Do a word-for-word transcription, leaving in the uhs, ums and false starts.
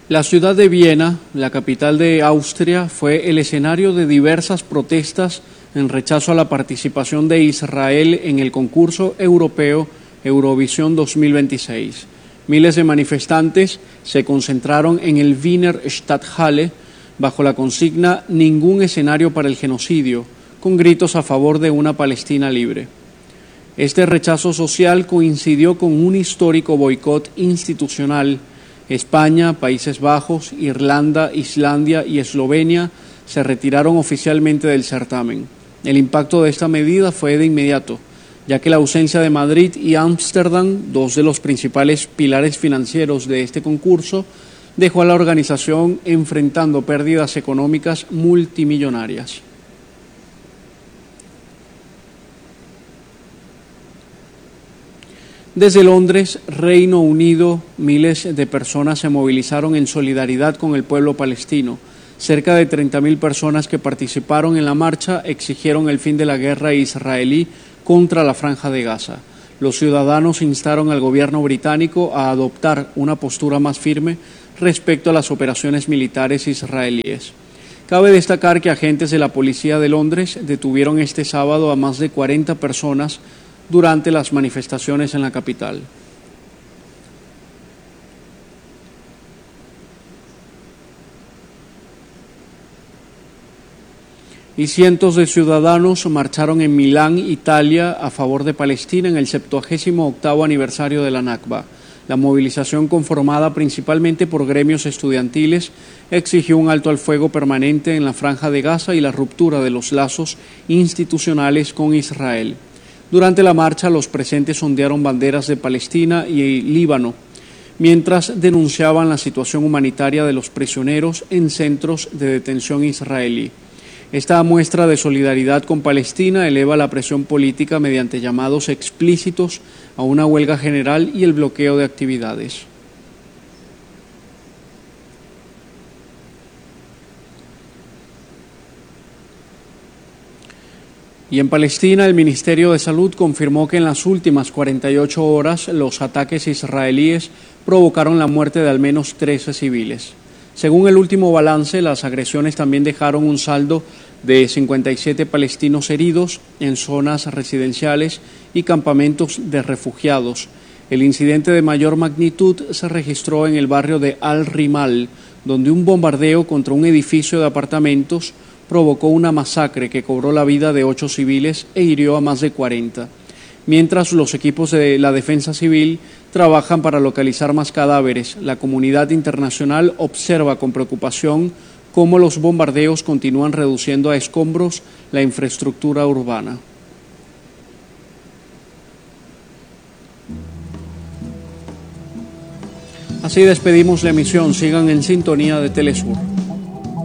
La ciudad de Viena, la capital de Austria, fue el escenario de diversas protestas en rechazo a la participación de Israel en el concurso europeo Eurovisión dos mil veintiséis. Miles de manifestantes se concentraron en el Wiener Stadthalle bajo la consigna "Ningún escenario para el genocidio", con gritos a favor de una Palestina libre. Este rechazo social coincidió con un histórico boicot institucional. España, Países Bajos, Irlanda, Islandia y Eslovenia se retiraron oficialmente del certamen. El impacto de esta medida fue de inmediato, ya que la ausencia de Madrid y Ámsterdam, dos de los principales pilares financieros de este concurso, dejó a la organización enfrentando pérdidas económicas multimillonarias. Desde Londres, Reino Unido, miles de personas se movilizaron en solidaridad con el pueblo palestino. Cerca de treinta mil personas que participaron en la marcha exigieron el fin de la guerra israelí contra la Franja de Gaza. Los ciudadanos instaron al gobierno británico a adoptar una postura más firme respecto a las operaciones militares israelíes. Cabe destacar que agentes de la policía de Londres detuvieron este sábado a más de cuarenta personas durante las manifestaciones en la capital. Y cientos de ciudadanos marcharon en Milán, Italia, a favor de Palestina en el septuagésimo octavo aniversario de la Nakba. La movilización, conformada principalmente por gremios estudiantiles, exigió un alto al fuego permanente en la Franja de Gaza y la ruptura de los lazos institucionales con Israel. Durante la marcha, los presentes ondearon banderas de Palestina y Líbano, mientras denunciaban la situación humanitaria de los prisioneros en centros de detención israelí. Esta muestra de solidaridad con Palestina eleva la presión política mediante llamados explícitos a una huelga general y el bloqueo de actividades. Y en Palestina, el Ministerio de Salud confirmó que en las últimas cuarenta y ocho horas los ataques israelíes provocaron la muerte de al menos trece civiles. Según el último balance, las agresiones también dejaron un saldo de cincuenta y siete palestinos heridos en zonas residenciales y campamentos de refugiados. El incidente de mayor magnitud se registró en el barrio de Al-Rimal, donde un bombardeo contra un edificio de apartamentos provocó una masacre que cobró la vida de ocho civiles e hirió a más de cuarenta. Mientras los equipos de la defensa civil trabajan para localizar más cadáveres, la comunidad internacional observa con preocupación cómo los bombardeos continúan reduciendo a escombros la infraestructura urbana. Así despedimos la emisión. Sigan en sintonía de Telesur.